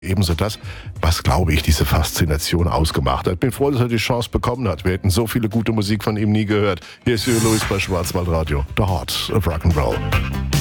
ebenso das, was, glaube ich, diese Faszination ausgemacht hat. Bin froh, dass er die Chance bekommen hat. Wir hätten so viele gute Musik von ihm nie gehört. Hier ist Huey Lewis bei Schwarzwaldradio. The Heart of Rock'n'Roll.